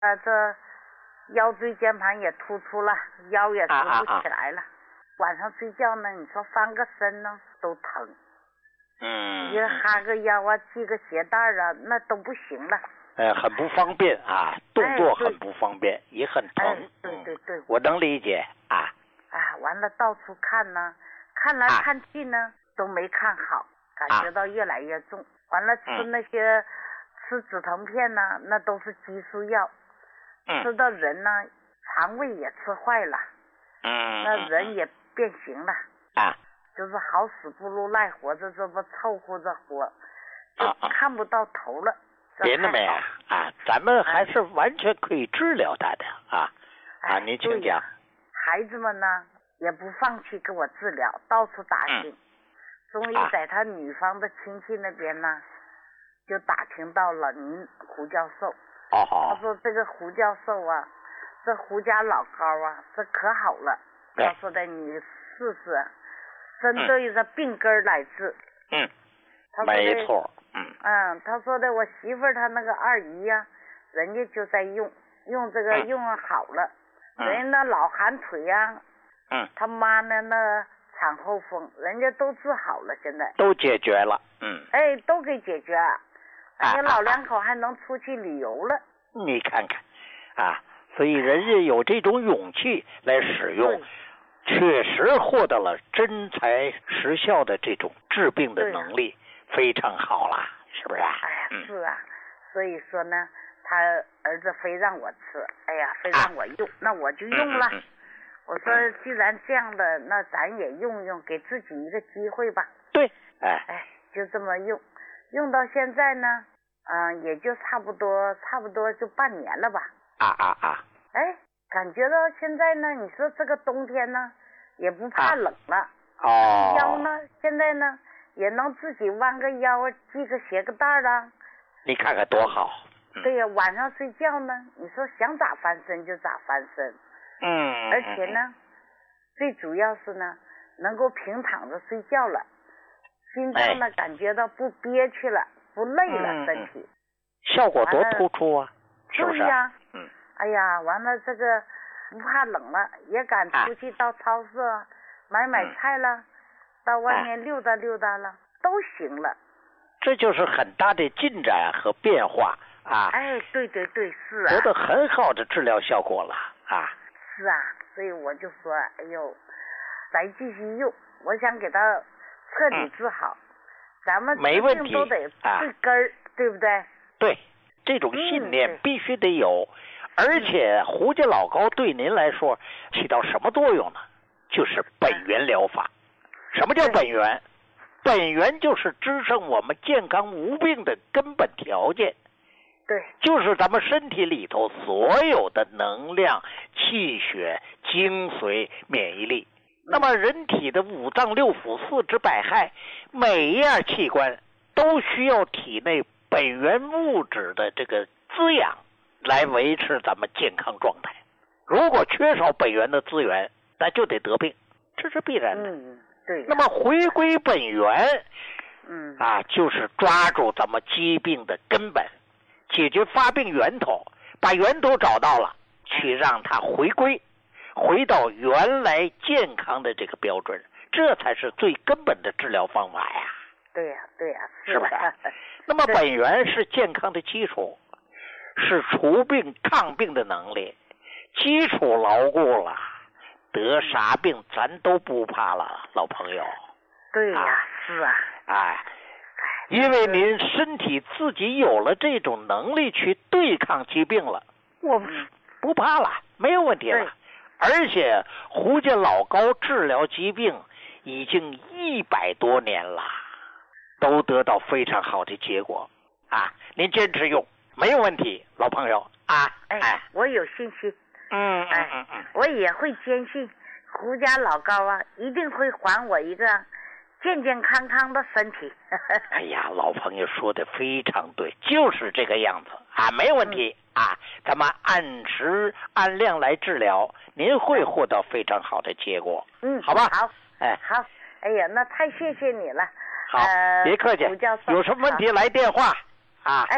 这腰椎间盘也突出了，腰也直不起来了。晚上睡觉呢，你说翻个身呢都疼。你哈个腰啊，系个鞋带啊，那都不行了。 很不方便啊，动作很不方便，也很疼。 对， 我能理解啊。 完了到处看呢，看来看去呢都没看好，感觉到越来越重。完了吃那些吃止疼片呢，那都是激素药，吃到人呢肠胃也吃坏了，那人也变形了。就是好死不如赖活着，这不凑合着活，就看不到头了。 别的没咱们还是完全可以治疗他的您请讲。 孩子们呢也不放弃给我治疗，到处打听，终于在他女方的亲戚那边呢，就打听到了您胡教授。他说这个胡教授啊，这胡家老高啊，这可好了。他说的你试试，针对着病根来治。 没错。 他说的我媳妇儿她那个二姨呀，人家就在用这个用好了，人家那老寒腿呀，他妈呢那产后风，人家都治好了，现在都解决了。 都给解决了，人家老两口还能出去旅游了。 你看看所以人家有这种勇气来使用，确实获得了真材实效的这种治病的能力，非常好啦，是不是？ 是啊，所以说呢，他儿子非让我吃，非让我用，那我就用了。我说既然这样的，那咱也用用，给自己一个机会吧。 对， 就这么用到现在呢，也就差不多就半年了吧。感觉到现在呢，你说这个冬天呢，也不怕冷了。腰呢，现在呢也能自己弯个腰，系个鞋个带了。 你看看多好。 对呀，晚上睡觉呢，你说想咋翻身就咋翻身。而且呢，最主要是呢，能够平躺着睡觉了，心脏呢感觉到不憋屈了，不累了，身体效果多突出啊，是不是？ 对呀。完了这个不怕冷了，也敢出去到超市买菜了，到外面溜达溜达了，都行了。 这就是很大的进展和变化对，是得到很好的治疗效果了是所以我就说，咱继续用，我想给他彻底治好。咱们没问题都得治根儿，对不对？ 对，这种信念必须得有。而且胡家老高对您来说起到什么作用呢？就是本源疗法。什么叫本源？本源就是支撑我们健康无病的根本条件。 对， 就是咱们身体里头所有的能量、气血、精髓、免疫力。那么人体的五脏六腑、四肢百骸，每一样器官都需要体内本源物质的这个滋养来维持咱们健康状态。如果缺少本源的资源，那就得得病，这是必然的。 对。 那么回归本源，就是抓住咱们疾病的根本，解决发病源头，把源头找到了，去让它回到原来健康的这个标准，这才是最根本的治疗方法呀。 对呀， 是不是？那么本源是健康的基础，是除病抗病的能力，基础牢固了，得啥病咱都不怕了，老朋友。 对呀，是因为您身体自己有了这种能力去对抗疾病了，我不怕了，没有问题了。而且胡家老高治疗疾病已经100多年了，都得到非常好的结果您坚持用没有问题，老朋友我有信心。我也会坚信胡家老高一定会还我一个健健康康的身体。 老朋友说的非常对，就是这个样子没有问题咱们按时按量来治疗，您会获得非常好的结果。好吧。 好。好。那太谢谢你了。 好，别客气。 胡教授， 有什么问题来电话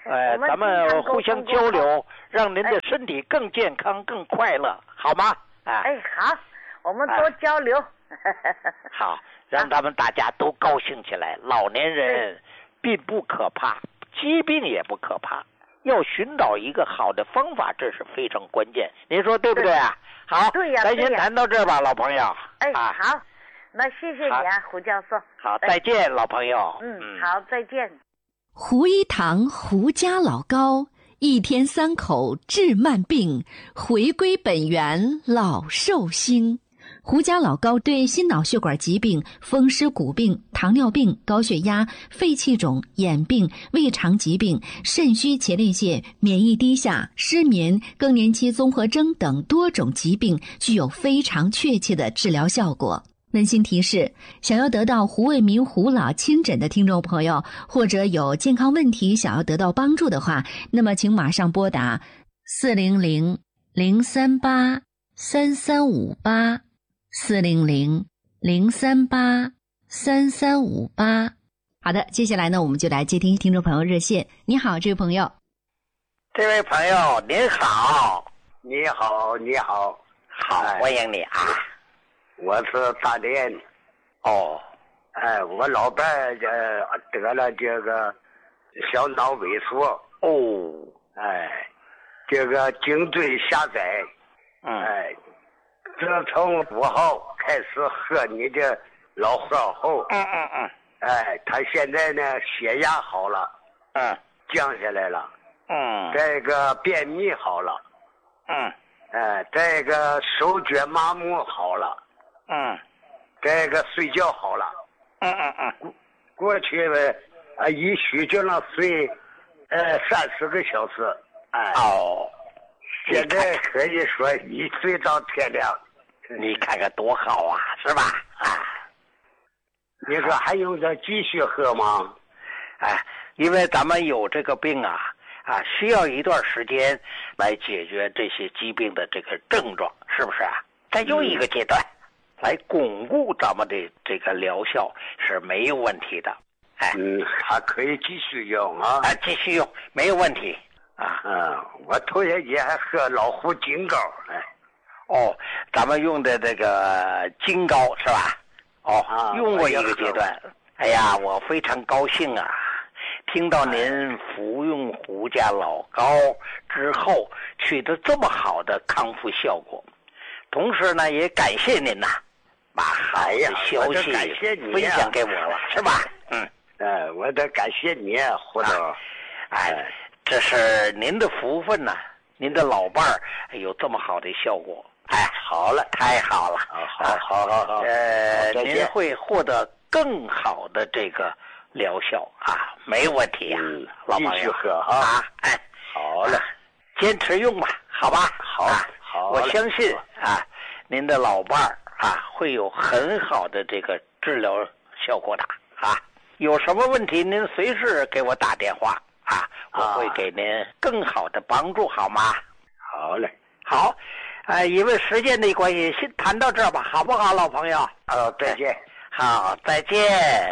咱们互相交流，让您的身体更健康、更快乐，好吗？ 好，我们多交流。 好，让他们大家都高兴起来。老年人并不可怕，疾病也不可怕，要寻找一个好的方法，这是非常关键。您说对不对啊？好，咱先谈到这吧，老朋友。 好，那谢谢你啊，胡教授。 好，再见，老朋友。 好，再见。 胡一堂胡家老高，一天3口治慢病，回归本源老寿星。胡家老高对心脑血管疾病、风湿骨病、糖尿病、高血压、肺气肿、眼病、胃肠疾病、肾虚前列腺、免疫低下、失眠、更年期综合征等多种疾病具有非常确切的治疗效果。温馨提示，想要得到胡卫民胡老亲诊的听众朋友，或者有健康问题想要得到帮助的话，那么请马上拨打400-038-3358 400-038-3358。好的，接下来呢，我们就来接听听众朋友热线。你好，这位朋友。 这位朋友您好。 你好，你好。 好，欢迎你啊。 我是大连。我老伴得了这个小脑萎缩。这个颈椎狭窄。自从5号开始喝你的老喝后，他现在呢血压好了，降下来了，这个便秘好了，这个手脚麻木好了，这个睡觉好了，过去一宿就能睡30个小时，现在可以说一睡到天亮。 你看看多好啊，是吧？ 你说还用着继续喝吗？ 因为咱们有这个病需要一段时间来解决这些疾病的这个症状，是不是啊？再用一个阶段来巩固咱们的这个疗效是没有问题的。 还可以继续用啊。 继续用没有问题我头些节还喝老虎金膏。 咱们用的这个金膏是吧？用过一个阶段。哎呀，我非常高兴啊！听到您服用胡家老高之后取得这么好的康复效果，同时呢，也感谢您把好的消息分享给我了，是吧？ 我得感谢你，胡总。 这是您的福分呐，您的老伴儿有这么好的效果。好了，太好了。好。您会获得更好的这个疗效没问题老朋友。 继续喝好了，坚持用吧，好吧？好，我相信您的老伴儿会有很好的这个治疗效果的有什么问题您随时给我打电话我会给您更好的帮助，好吗？ 好嘞。 好。因为时间的关系，先谈到这儿吧，好不好，老朋友？ 再见。 好，再见。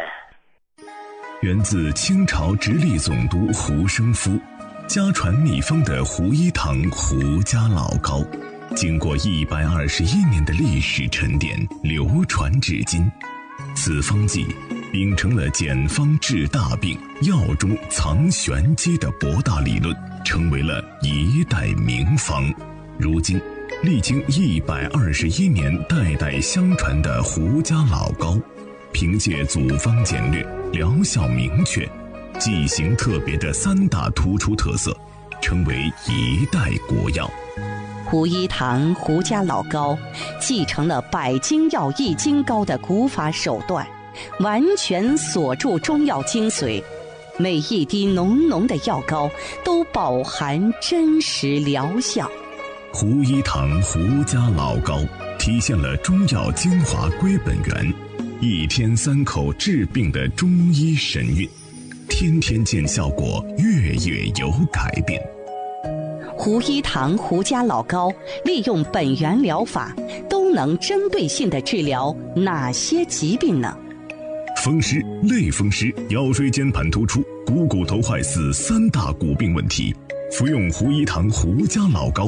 源自清朝直隶总督胡生夫，家传秘方的胡一堂胡家老高，经过121年的历史沉淀，流传至今。此方剂秉承了简方治大病、药中藏玄机的博大理论，成为了一代名方。如今历经121年代代相传的胡家老高，凭借组方简略、疗效明确、剂型特别的3大突出特色，成为一代国药。 胡一堂胡家老高继承了百金药益金膏的古法手段，完全锁住中药精髓，每一滴浓浓的药膏都饱含真实疗效。 胡一堂胡家老高体现了中药精华归本源，一天3口治病的中医神韵，天天见效果，月月有改变。 胡一堂胡家老高利用本源疗法，都能针对性地治疗哪些疾病呢？ 风湿、类风湿、腰椎间盘突出、 股骨头坏死3大骨病问题，服用胡一堂胡家老膏